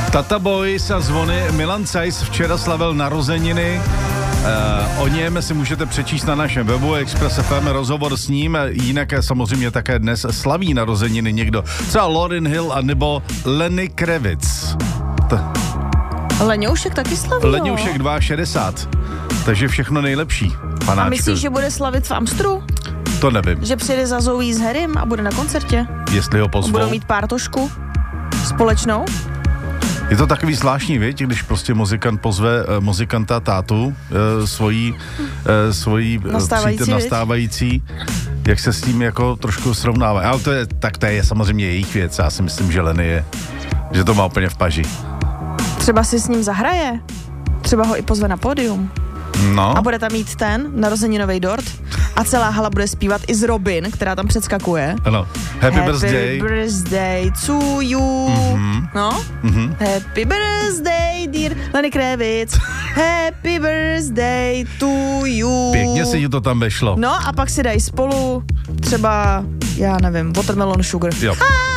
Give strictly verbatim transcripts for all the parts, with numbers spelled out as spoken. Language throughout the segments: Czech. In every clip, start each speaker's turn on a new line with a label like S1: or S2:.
S1: Tata Boys a zvony. Milan Cajs včera slavil narozeniny. Uh, o něm si můžete přečíst na našem webu Express F M, rozhovor s ním. Jinak samozřejmě také dnes slaví narozeniny někdo. Třeba Lauryn Hill a nebo Lenny Kravitz. T-
S2: Leňoušek taky slaví,
S1: Leňoušek šedesát dva. Takže všechno nejlepší, panáčku.
S2: A myslíš, že bude slavit v Amstru?
S1: To nevím.
S2: Že přijede za Zoe s Harrym a bude na koncertě?
S1: Jestli ho pozvou.
S2: Budou mít pártošku společnou?
S1: Je to takový zvláštní, viď, když prostě muzikant pozve uh, muzikanta tátu, uh, svojí, uh, svojí
S2: nastávající,
S1: přítel, nastávající, jak se s tím jako trošku srovnává. Ale to je, tak to je samozřejmě jejich věc. Já si myslím, že Lenny je, že to má úplně v paži.
S2: Třeba si s ním zahraje. Třeba ho i pozve na pódium.
S1: No.
S2: A bude tam mít ten narozeninový dort a celá hala bude zpívat i z Robin, která tam předskakuje.
S1: Ano. Happy, Happy birthday.
S2: birthday to you.
S1: Mm-hmm.
S2: No.
S1: Mm-hmm.
S2: Happy birthday, dear Lenny Kravitz. Happy birthday to you.
S1: Pěkně si ti to tam vešlo.
S2: No a pak si dají spolu třeba, já nevím, Watermelon Sugar.
S1: Jo.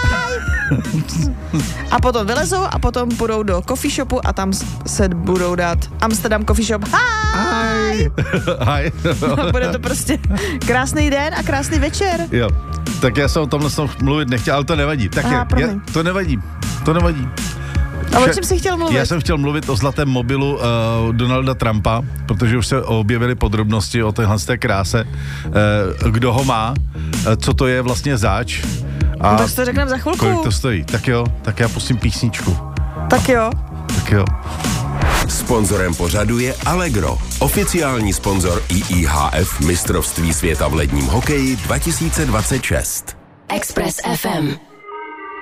S2: A potom vylezou a potom půjdou do coffee shopu a tam se budou dát Amsterdam Coffee Shop. Hi!
S1: Hi.
S2: No, bude to prostě krásný den a krásný večer.
S1: Jo, tak já jsem o tomhle mluvit nechtěl, ale to nevadí. Tak
S2: Aha,
S1: je, je, to nevadí, to nevadí.
S2: A o čem jsi chtěl mluvit?
S1: Já jsem chtěl mluvit o zlatém mobilu uh, Donalda Trumpa, protože už se objevily podrobnosti o téhle té kráse. Uh, kdo ho má, uh, co to je vlastně zač. A
S2: no, tak to řekneme za chvilku.
S1: Kolik to stojí? Tak jo, tak já pustím písničku.
S2: Tak jo.
S1: Tak jo.
S3: Sponzorem pořadu je Allegro, oficiální sponzor I I H F mistrovství světa v ledním hokeji dva tisíce dvacet šest.
S4: Express F M.